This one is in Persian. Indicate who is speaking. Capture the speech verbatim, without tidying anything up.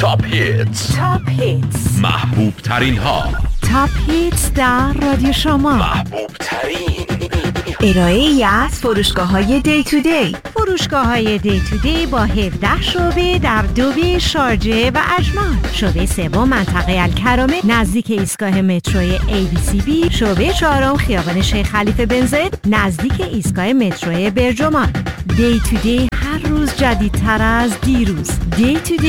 Speaker 1: تاپ هیتس.
Speaker 2: تاپ هیتس،
Speaker 1: محبوب ترین ها.
Speaker 2: تاپ هیتس در رادیو شما.
Speaker 1: محبوب ترین
Speaker 2: ارائه ای از فروشگاه های دی تو دی. فروشگاه های دی تو دی با هفده شعبه در دوبی، شارجه و اجمان. شعبه سوم منطقه الکرامه نزدیک ایستگاه متروی ای بی سی بی. شعبه چهارم خیابان شیخ خلیفه بن زاید نزدیک ایستگاه متروی برجمان. دی تو دی هر روز جدیدتر از دیروز. دی تو دی